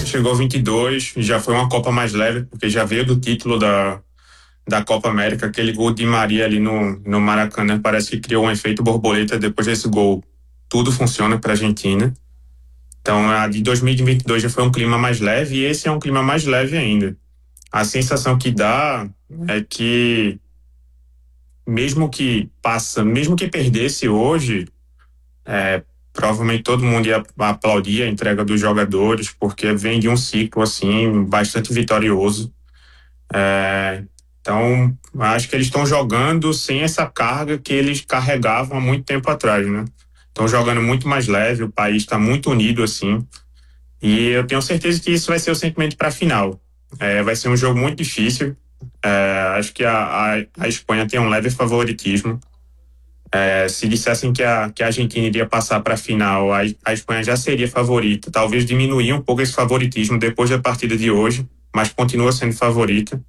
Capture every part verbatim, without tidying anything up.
chegou vinte e dois, já foi uma Copa mais leve, porque já veio do título da, da Copa América, aquele gol de Maria ali no, no Maracanã, parece que criou um efeito borboleta. Depois desse gol, tudo funciona para a Argentina. Então, a de dois mil e vinte e dois já foi um clima mais leve, e esse é um clima mais leve ainda. A sensação que dá é que, mesmo que passa, mesmo que perdesse hoje, é, provavelmente todo mundo ia aplaudir a entrega dos jogadores, porque vem de um ciclo assim bastante vitorioso. É, então, acho que eles estão jogando sem essa carga que eles carregavam há muito tempo atrás, né? Estão jogando muito mais leve, o país está muito unido assim, e eu tenho certeza que isso vai ser o sentimento para a final. É, vai ser um jogo muito difícil. É, acho que a, a, a Espanha tem um leve favoritismo. É, se dissessem que a, que a Argentina iria passar para a final, a, a Espanha já seria favorita. Talvez diminuir um pouco esse favoritismo depois da partida de hoje, mas continua sendo favorita.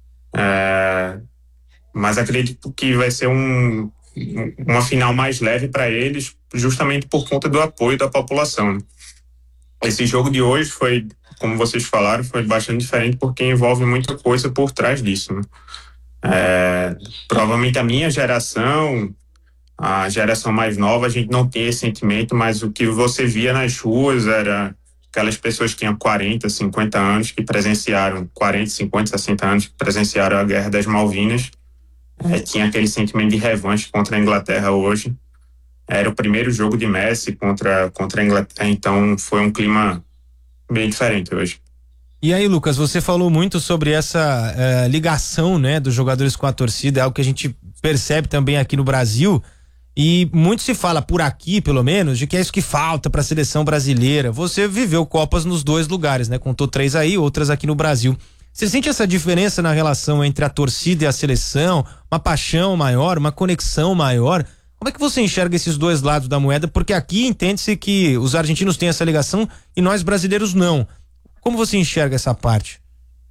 É, mas acredito que vai ser um, uma final mais leve para eles, justamente por conta do apoio da população. Esse jogo de hoje foi, como vocês falaram, foi bastante diferente porque envolve muita coisa por trás disso, né? É, provavelmente a minha geração, a geração mais nova, a gente não tem esse sentimento, mas o que você via nas ruas era aquelas pessoas que tinham quarenta, cinquenta anos, que presenciaram, quarenta, cinquenta, sessenta anos, que presenciaram a Guerra das Malvinas. É, tinha aquele sentimento de revanche contra a Inglaterra hoje. Era o primeiro jogo de Messi contra, contra a Inglaterra, então foi um clima bem diferente hoje. E aí, Lucas, você falou muito sobre essa uh, ligação, né, dos jogadores com a torcida, é algo que a gente percebe também aqui no Brasil, e muito se fala por aqui, pelo menos, de que é isso que falta para a seleção brasileira. Você viveu Copas nos dois lugares, né? Contou três aí, outras aqui no Brasil. Você sente essa diferença na relação entre a torcida e a seleção, uma paixão maior, uma conexão maior? Como é que você enxerga esses dois lados da moeda? Porque aqui entende-se que os argentinos têm essa ligação e nós brasileiros não. Como você enxerga essa parte?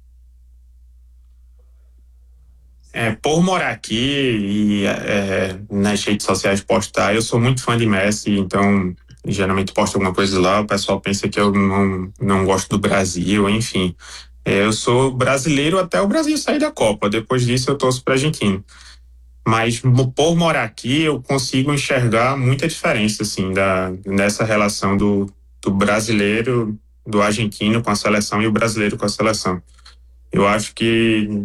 É, por morar aqui e é, nas redes sociais postar, eu sou muito fã de Messi, então geralmente posto alguma coisa lá, o pessoal pensa que eu não, não gosto do Brasil, enfim. É, eu sou brasileiro até o Brasil sair da Copa, depois disso eu torço para a Argentina. Mas por morar aqui, eu consigo enxergar muita diferença, assim, da, nessa relação do, do brasileiro, do argentino com a seleção e o brasileiro com a seleção. Eu acho que